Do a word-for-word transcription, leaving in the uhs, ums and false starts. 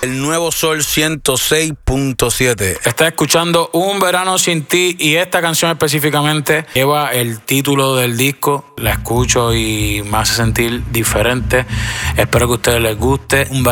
El Nuevo Sol ciento seis punto siete. Estás escuchando Un Verano Sin Ti y esta canción específicamente lleva el título del disco. La escucho y me hace sentir diferente. Espero que a ustedes les guste. Un verano